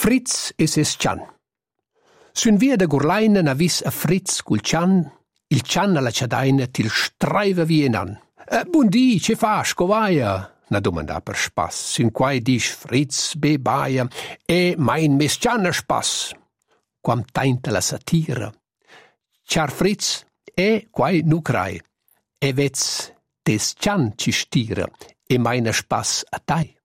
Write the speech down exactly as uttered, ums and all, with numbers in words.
Fritz e ses Chan. Sün via da Gurlaina n'ha vis a Fritz cul Chan, il Chan alla Ciadaina til streiva vienan. Eh, buondì, ce fa, scovaia? N'ha domandà per spass. Sün quai disch Fritz be baia e mein mes Chan a spass. Quam tainta la satira. Char Fritz e quai nu crai. E vez tes Chan ci stira e mein a spass a tai.